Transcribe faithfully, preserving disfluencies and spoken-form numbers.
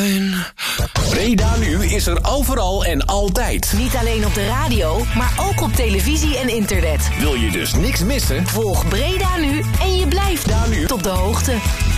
zijn. Breda Nu is er overal en altijd. Niet alleen op de radio, maar ook op televisie en internet. Wil je dus niks missen? Volg Breda Nu en je blijft Daar nu op de hoogte.